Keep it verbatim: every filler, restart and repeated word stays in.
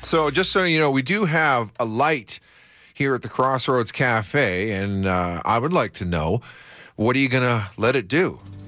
So just so you know, we do have a light here at the Crossroads Cafe, and uh, I would like to know, what are you going to let it do?